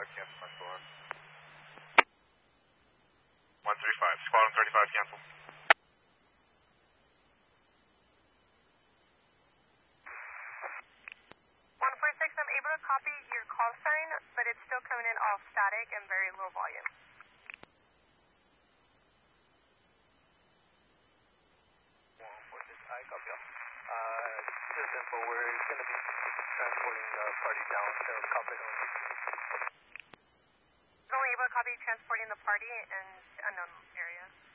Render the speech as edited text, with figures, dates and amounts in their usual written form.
cancel my squad. 135, squad 135, cancel. 146, I'm able to copy your call sign, but it's still coming in all static and very low volume. 146, I copy all. Just info, we're going to be transporting the party down to Complex. Only able to copy transporting the party and unknown area.